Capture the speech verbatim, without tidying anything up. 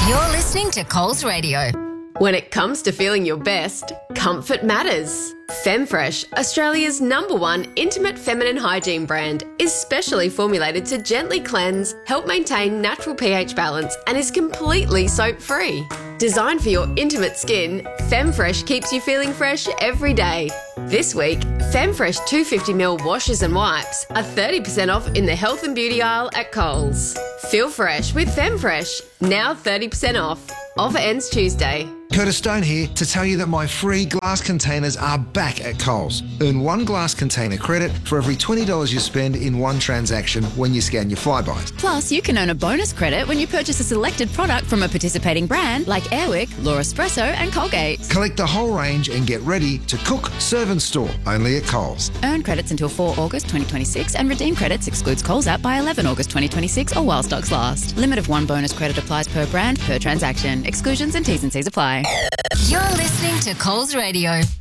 You're listening to Coles Radio. When it comes to feeling your best, comfort matters. Femfresh, Australia's number one intimate feminine hygiene brand, is specially formulated to gently cleanse, help maintain natural pH balance, and is completely soap-free. Designed for your intimate skin, Femfresh keeps you feeling fresh every day. This week, Femfresh two hundred fifty milliliter washes and wipes are thirty percent off in the health and beauty aisle at Coles. Feel fresh with Femfresh, now thirty percent off. Offer ends Tuesday. Curtis Stone here to tell you that my free glass containers are back at Coles. Earn one glass container credit for every twenty dollars you spend in one transaction when you scan your Flybys. Plus, you can earn a bonus credit when you purchase a selected product from a participating brand like Airwick, Laura Espresso and Colgate. Collect the whole range and get ready to cook, serve and store only at Coles. Earn credits until the fourth of August twenty twenty-six and redeem credits excludes Coles app by the eleventh of August twenty twenty-six or while stocks last. Limit of one bonus credit applies per brand, per transaction. Exclusions and T's and C's apply. You're listening to Coles Radio.